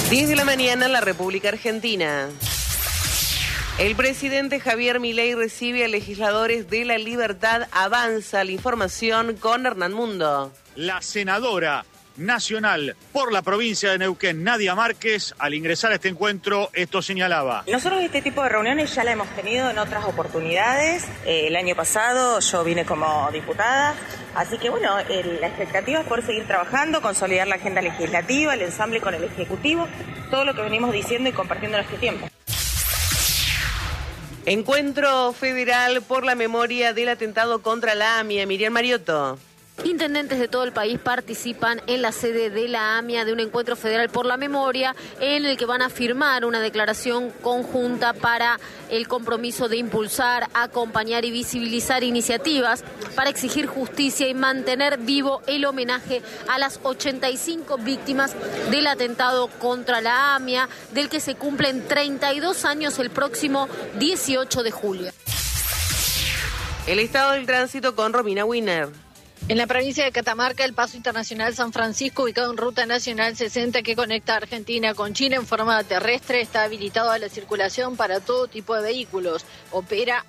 10 de la mañana en la República Argentina. El presidente Javier Milei recibe a legisladores de La Libertad Avanza. La información con Hernán Mundo. La senadora nacional por la provincia de Neuquén, Nadia Márquez, al ingresar a este encuentro, esto señalaba. Nosotros este tipo de reuniones ya la hemos tenido en otras oportunidades. El año pasado yo vine como diputada, así que bueno, la expectativa es poder seguir trabajando, consolidar la agenda legislativa, el ensamble con el Ejecutivo, todo lo que venimos diciendo y compartiendo en este tiempo. Encuentro federal por la memoria del atentado contra la AMIA. Miriam Mariotto. Intendentes de todo el país participan en la sede de la AMIA de un encuentro federal por la memoria en el que van a firmar una declaración conjunta para el compromiso de impulsar, acompañar y visibilizar iniciativas para exigir justicia y mantener vivo el homenaje a las 85 víctimas del atentado contra la AMIA, del que se cumplen 32 años el próximo 18 de julio. El estado del tránsito con Romina Wiener. En la provincia de Catamarca, el paso internacional San Francisco, ubicado en Ruta Nacional 60 que conecta Argentina con Chile en forma terrestre, está habilitado a la circulación para todo tipo de vehículos. Opera